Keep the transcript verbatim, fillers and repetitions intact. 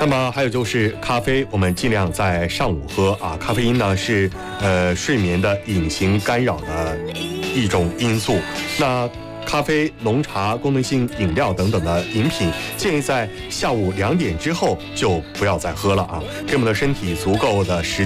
那么还有就是咖啡，我们尽量在上午喝啊。咖啡因呢是呃睡眠的隐形干扰的一种因素。那咖啡、浓茶、功能性饮料等等的饮品，建议在下午两点之后就不要再喝了啊，给我们的身体足够的时间。